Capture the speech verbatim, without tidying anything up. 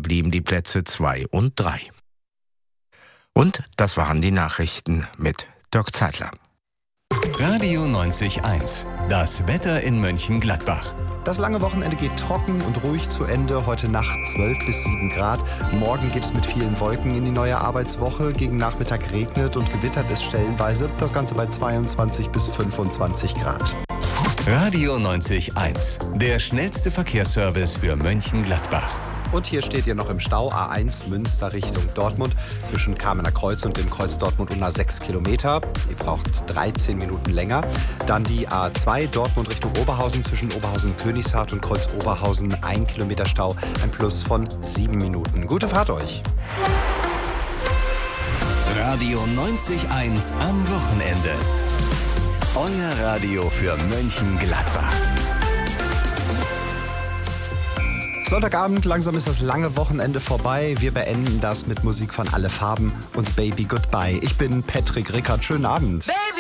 blieben die Plätze zwei und drei. Und das waren die Nachrichten mit Dirk Zeitler. Radio neunzig Komma eins. Das Wetter in Mönchengladbach. Das lange Wochenende geht trocken und ruhig zu Ende. Heute Nacht zwölf bis sieben Grad. Morgen geht es mit vielen Wolken in die neue Arbeitswoche. Gegen Nachmittag regnet und gewittert es stellenweise. Das Ganze bei zweiundzwanzig bis fünfundzwanzig Grad. Radio neunzig Komma eins. Der schnellste Verkehrsservice für Mönchengladbach. Und hier steht ihr noch im Stau A eins Münster Richtung Dortmund. Zwischen Kamener Kreuz und dem Kreuz Dortmund-Unna sechs Kilometer. Ihr braucht dreizehn Minuten länger. Dann die A zwei Dortmund Richtung Oberhausen. Zwischen Oberhausen-Königshardt und Kreuz Oberhausen ein Kilometer Stau. Ein Plus von sieben Minuten. Gute Fahrt euch. Radio neunzig Komma eins am Wochenende. Euer Radio für Mönchengladbach. Sonntagabend, langsam ist das lange Wochenende vorbei. Wir beenden das mit Musik von Alle Farben und Baby Goodbye. Ich bin Patrick Rickert. Schönen Abend. Baby.